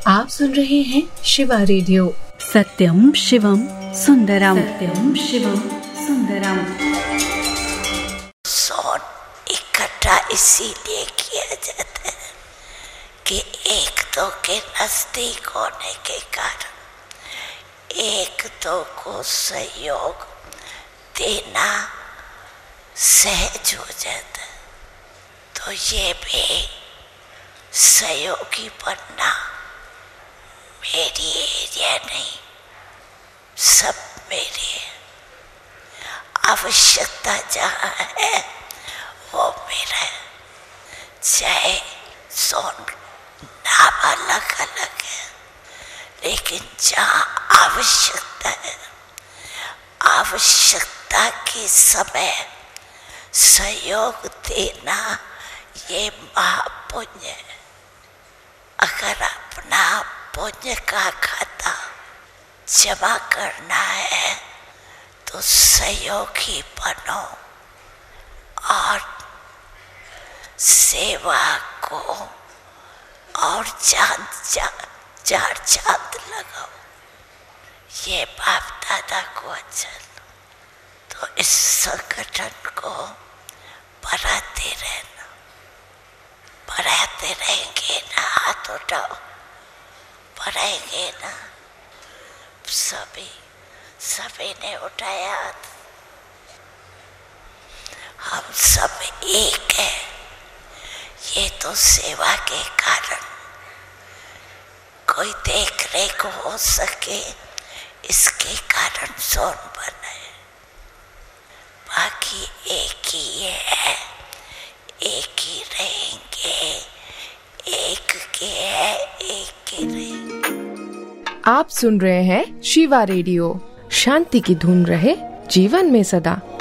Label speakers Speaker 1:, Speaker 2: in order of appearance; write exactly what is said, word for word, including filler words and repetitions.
Speaker 1: आप सुन रहे हैं शिवा रेडियो।
Speaker 2: सत्यम शिवम सुंदरम, सत्यम शिवम सुंदरम।
Speaker 3: सोन इकट्ठा इसीलिए किया जाता है कि एक दो के नजदीक होने के कारण एक दो को सहयोग देना सहज हो जाता है। तो ये भी सहयोगी बनना मेरी एरिया नहीं, सब मेरी है। आवश्यकता जहाँ है वो मेरा है। चाहे सोन नाम अलग अलग है, लेकिन जहाँ आवश्यकता है, आवश्यकता के समय सहयोग देना ये महापुण्य है। अगर अपना पुण्य का खाता जमा करना है तो सहयोगी बनो और सेवा को और चांद चार चांद लगाओ। ये बाप दादा को अच्छा तो इस संगठन को बढ़ाते रहना, बढ़ाते रहेंगे ना, हाथ उठाओ, बढ़ाएंगे ना। सभी सभी ने उठाया हाथ। हम सब एक है। ये तो सेवा के कारण कोई देख रेख हो सके, इसके कारण सोन बना है। बाकी एक ही है, एक ही रहेंगे, एक के है, एक के रहेंगे।
Speaker 1: आप सुन रहे हैं शिवा रेडियो। शांति की धुन रहे जीवन में सदा।